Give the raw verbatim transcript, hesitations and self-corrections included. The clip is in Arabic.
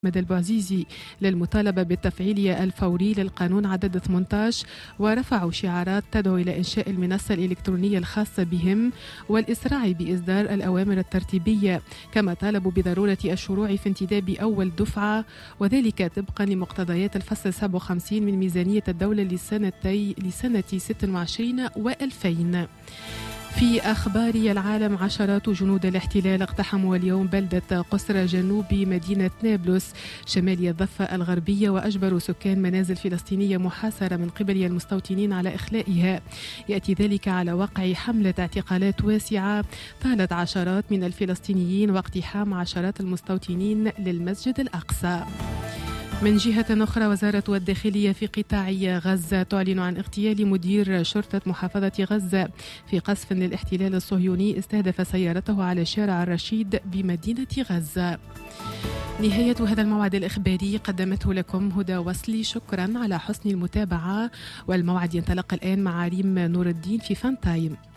أحمد البعزيزي للمطالبة بالتفعيل الفوري للقانون عدد ثمانية عشر، ورفعوا شعارات تدعو إلى إنشاء المنصة الإلكترونية الخاصة بهم والإسراع بإصدار الأوامر الترتيبية، كما طالبوا بضرورة الشروع في انتداب أول دفعة، وذلك طبقا لمقتضيات الفصل سبعة وخمسين من ميزانية الدولة لسنتي لسنة ستة وعشرين وألفين. في أخبار العالم، عشرات جنود الاحتلال اقتحموا اليوم بلدة قسرى جنوب مدينة نابلس شمالي الضفة الغربية، وأجبروا سكان منازل فلسطينية محاصرة من قبل المستوطنين على إخلائها. يأتي ذلك على وقع حملة اعتقالات واسعة طالت عشرات من الفلسطينيين واقتحام عشرات المستوطنين للمسجد الأقصى. من جهة أخرى، وزارة الداخلية في قطاع غزة تعلن عن اغتيال مدير شرطة محافظة غزة في قصف للاحتلال الصهيوني استهدف سيارته على شارع الرشيد بمدينة غزة. نهاية هذا الموعد الإخباري قدمته لكم هدى وصلي، شكرا على حسن المتابعة، والموعد ينطلق الآن مع ريم نور الدين في فان تايم.